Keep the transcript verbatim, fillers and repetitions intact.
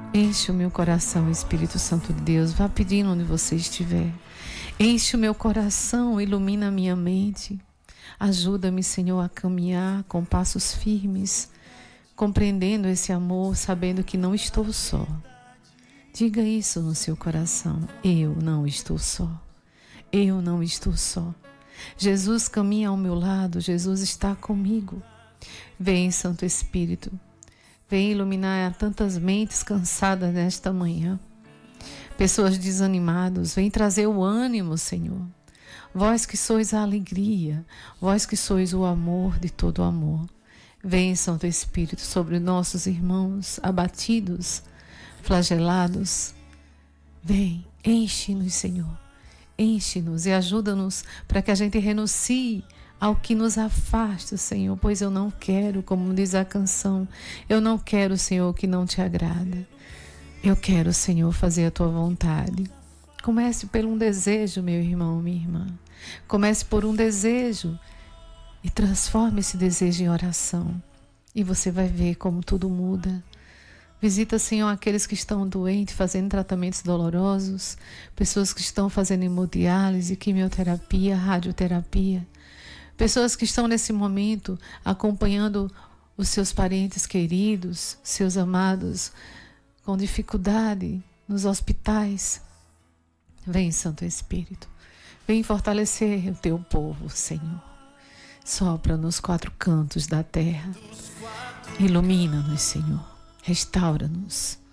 Enche o meu coração, Espírito Santo de Deus. Vá pedindo onde você estiver. Enche o meu coração, ilumina a minha mente. Ajuda-me, Senhor, a caminhar com passos firmes, compreendendo esse amor, sabendo que não estou só. Diga isso no seu coração. Eu não estou só. Eu não estou só. Jesus caminha ao meu lado. Jesus está comigo. Vem, Santo Espírito. Vem iluminar tantas mentes cansadas nesta manhã. Pessoas desanimadas. Vem trazer o ânimo, Senhor. Vós que sois a alegria. Vós que sois o amor de todo amor. Vem, Santo Espírito, sobre nossos irmãos abatidos, flagelados. Vem, enche-nos, Senhor. Enche-nos e ajuda-nos para que a gente renuncie ao que nos afasta, Senhor, pois eu não quero, como diz a canção, eu não quero, Senhor, o que não te agrada. Eu quero, Senhor, fazer a tua vontade. Comece por um desejo, meu irmão, minha irmã. Comece por um desejo e transforme esse desejo em oração. E você vai ver como tudo muda. Visita, Senhor, aqueles que estão doentes, fazendo tratamentos dolorosos, pessoas que estão fazendo hemodiálise, quimioterapia, radioterapia, pessoas que estão nesse momento acompanhando os seus parentes queridos, seus amados, com dificuldade nos hospitais. Vem, Santo Espírito, vem fortalecer o teu povo, Senhor. Sopra nos quatro cantos da terra. Ilumina-nos, Senhor. Restaura-nos.